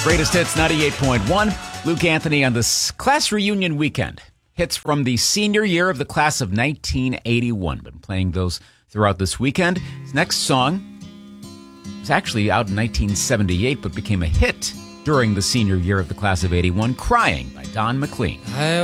Greatest Hits 98.1. Luke Anthony on this class reunion weekend. Hits from the senior year of the class of 1981. Been playing those throughout this weekend. His next song was actually out in 1978, but became a hit during the senior year of the class of 81. Crying by Don McLean. I